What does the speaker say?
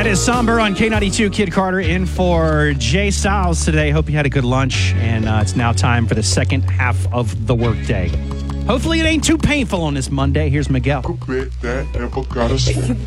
That is Somber on K92. Kid Carter in for Jay Styles today. Hope you had a good lunch, and it's now time for the second half of the workday. Hopefully it ain't too painful on this Monday. Here's Miguel.